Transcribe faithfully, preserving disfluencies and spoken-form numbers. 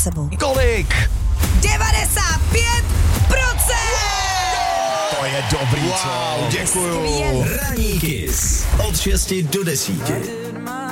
sebou. Kolik? devadesát pět procent! To je dobrý, wow, co? děkuju. Skvělý. Ranní Kiss od šesti do desíti.